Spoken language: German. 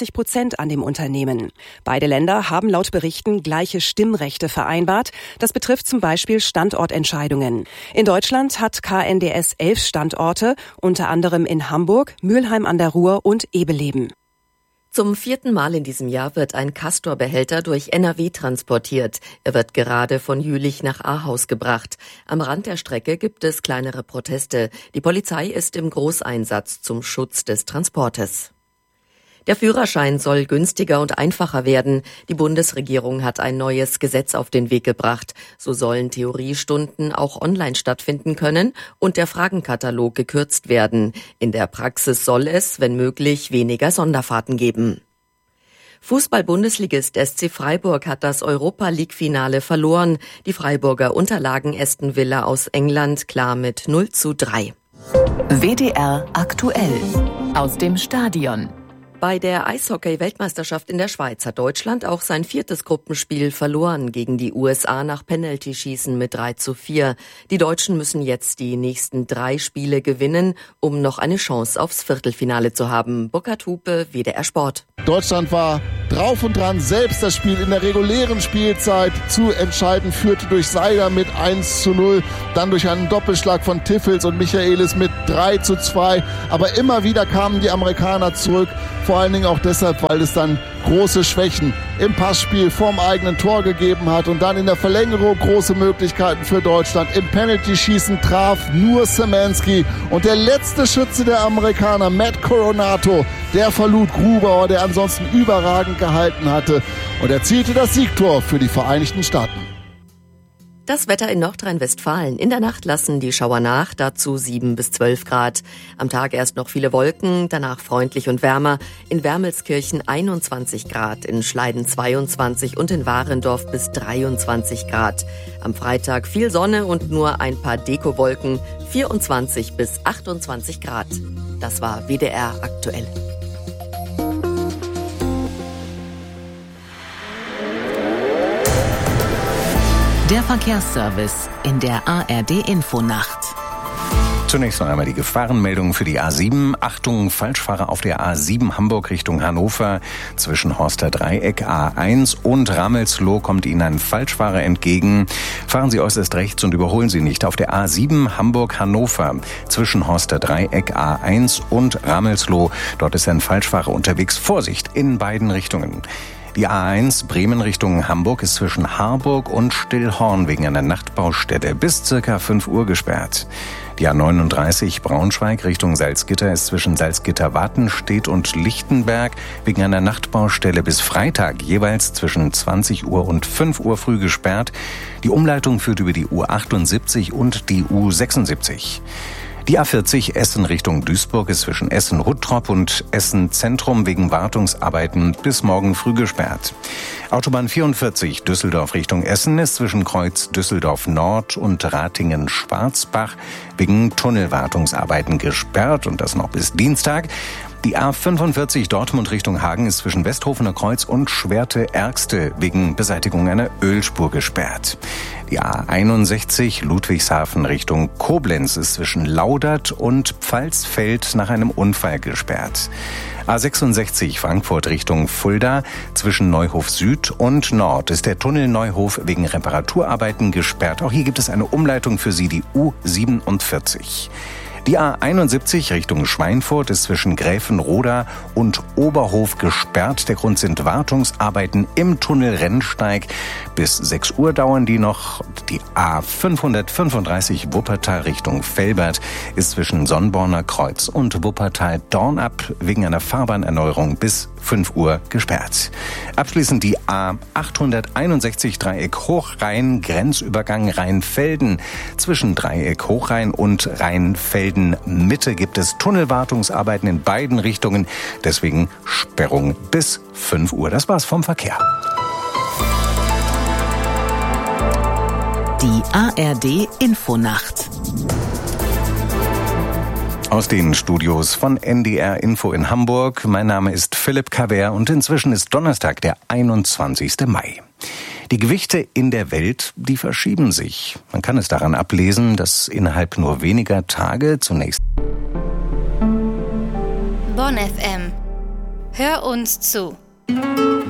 60% an dem Unternehmen. Beide Länder haben laut Berichten gleiche Stimmrechte vereinbart. Das betrifft zum Beispiel Standortentscheidungen. In Deutschland hat KNDS 11 Standorte, unter anderem in Hamburg, Mülheim an der Ruhr und Ebeleben. Zum 4. Mal in diesem Jahr wird ein Castor-Behälter durch NRW transportiert. Er wird gerade von Jülich nach Ahaus gebracht. Am Rand der Strecke gibt es kleinere Proteste. Die Polizei ist im Großeinsatz zum Schutz des Transportes. Der Führerschein soll günstiger und einfacher werden. Die Bundesregierung hat ein neues Gesetz auf den Weg gebracht. So sollen Theoriestunden auch online stattfinden können und der Fragenkatalog gekürzt werden. In der Praxis soll es, wenn möglich, weniger Sonderfahrten geben. Fußball-Bundesligist SC Freiburg hat das Europa-League-Finale verloren. Die Freiburger unterlagen Aston Villa aus England klar mit 0:3. WDR aktuell aus dem Stadion. Bei der Eishockey-Weltmeisterschaft in der Schweiz hat Deutschland auch sein 4. Gruppenspiel verloren gegen die USA nach Penaltyschießen mit 3:4. Die Deutschen müssen jetzt die nächsten 3 Spiele gewinnen, um noch eine Chance aufs Viertelfinale zu haben. Burkhard Hupe, WDR Sport. Deutschland war drauf und dran, selbst das Spiel in der regulären Spielzeit zu entscheiden, führte durch Seider mit 1:0, dann durch einen Doppelschlag von Tiffels und Michaelis mit 3:2. Aber immer wieder kamen die Amerikaner zurück, vor allen Dingen auch deshalb, weil es dann große Schwächen im Passspiel vorm eigenen Tor gegeben hat und dann in der Verlängerung große Möglichkeiten für Deutschland. Im Penalty-Schießen traf nur Szymanski und der letzte Schütze der Amerikaner, Matt Coronato, der verlud Grubauer, der ansonsten überragend gehalten hatte, und erzielte das Siegtor für die Vereinigten Staaten. Das Wetter in Nordrhein-Westfalen. In der Nacht lassen die Schauer nach, dazu 7 bis 12 Grad. Am Tag erst noch viele Wolken, danach freundlich und wärmer. In Wermelskirchen 21 Grad, in Schleiden 22 und in Warendorf bis 23 Grad. Am Freitag viel Sonne und nur ein paar Dekowolken, 24 bis 28 Grad. Das war WDR aktuell. Der Verkehrsservice in der ARD-Infonacht. Zunächst noch einmal die Gefahrenmeldung für die A7. Achtung, Falschfahrer auf der A7 Hamburg Richtung Hannover. Zwischen Horster Dreieck A1 und Ramelsloh kommt Ihnen ein Falschfahrer entgegen. Fahren Sie äußerst rechts und überholen Sie nicht. Auf der A7 Hamburg-Hannover zwischen Horster Dreieck A1 und Ramelsloh. Dort ist ein Falschfahrer unterwegs. Vorsicht in beiden Richtungen. Die A1 Bremen Richtung Hamburg ist zwischen Harburg und Stillhorn wegen einer Nachtbaustelle bis circa 5 Uhr gesperrt. Die A39 Braunschweig Richtung Salzgitter ist zwischen Salzgitter-Wattenstedt und Lichtenberg wegen einer Nachtbaustelle bis Freitag jeweils zwischen 20 Uhr und 5 Uhr früh gesperrt. Die Umleitung führt über die U78 und die U76. Die A40 Essen Richtung Duisburg ist zwischen Essen-Huttrop und Essen-Zentrum wegen Wartungsarbeiten bis morgen früh gesperrt. Autobahn 44 Düsseldorf Richtung Essen ist zwischen Kreuz Düsseldorf Nord und Ratingen-Schwarzbach wegen Tunnelwartungsarbeiten gesperrt und das noch bis Dienstag. Die A45 Dortmund Richtung Hagen ist zwischen Westhofener Kreuz und Schwerte-Ergste wegen Beseitigung einer Ölspur gesperrt. Die A61 Ludwigshafen Richtung Koblenz ist zwischen Laudert und Pfalzfeld nach einem Unfall gesperrt. A66 Frankfurt Richtung Fulda zwischen Neuhof Süd und Nord ist der Tunnel Neuhof wegen Reparaturarbeiten gesperrt. Auch hier gibt es eine Umleitung für Sie, die U47. Die A71 Richtung Schweinfurt ist zwischen Gräfenroda und Oberhof gesperrt. Der Grund sind Wartungsarbeiten im Tunnel Rennsteig. Bis 6 Uhr dauern die noch. Die A535 Wuppertal Richtung Velbert ist zwischen Sonnborner Kreuz und Wuppertal-Dornab wegen einer Fahrbahnerneuerung bis 5 Uhr gesperrt. Abschließend die A861 Dreieck Hochrhein, Grenzübergang Rheinfelden. Zwischen Dreieck Hochrhein und Rheinfelden Mitte gibt es Tunnelwartungsarbeiten in beiden Richtungen. Deswegen Sperrung bis 5 Uhr. Das war's vom Verkehr. Die ARD Infonacht. Aus den Studios von NDR Info in Hamburg. Mein Name ist Philipp Kaver und inzwischen ist Donnerstag, der 21. Mai. Die Gewichte in der Welt, die verschieben sich. Man kann es daran ablesen, dass innerhalb nur weniger Tage zunächst Bonn FM. Hör uns zu.